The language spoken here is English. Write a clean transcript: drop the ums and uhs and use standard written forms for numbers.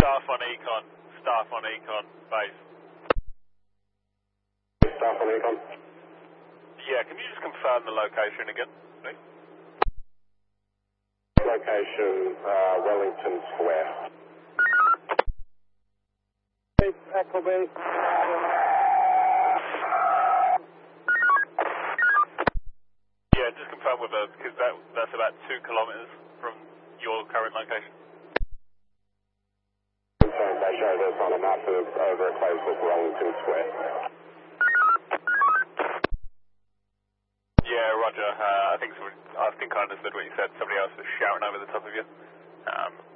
Staff on Econ, base. Staff on Econ. Yeah, can you just confirm the location again, please? Location, Wellington Square. Echo Base. Yeah, just confirm with us, because that's about 2 kilometres from your current location. They show this on a map of over a place called Wellington Square. Yeah, roger. I think I understood what you said. Somebody else was shouting over the top of you.